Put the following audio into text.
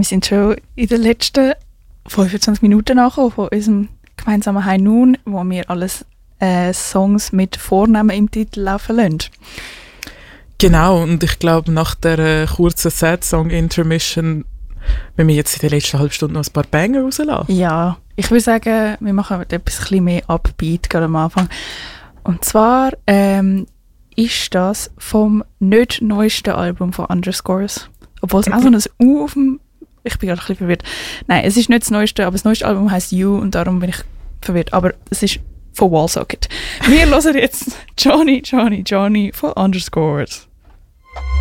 wir sind schon in den letzten 25 Minuten angekommen von unserem gemeinsamen High Noon, wo wir alles Songs mit Vornamen im Titel laufen lassen. Genau, und ich glaube, nach der kurzen Sad-Song-Intermission wenn wir jetzt in der letzten halben Stunde noch ein paar Banger rauslassen. Ja, ich würde sagen, wir machen etwas ein bisschen mehr Upbeat gerade am Anfang. Und zwar ist das vom nicht neuesten Album von Underscores. Obwohl es auch so ein U auf dem... Ich bin gerade ein bisschen verwirrt. Nein, es ist nicht das neueste, aber das neueste Album heisst You und darum bin ich verwirrt. Aber es ist von Wallsocket. Wir hören jetzt Johnny, Johnny, Johnny von Underscores.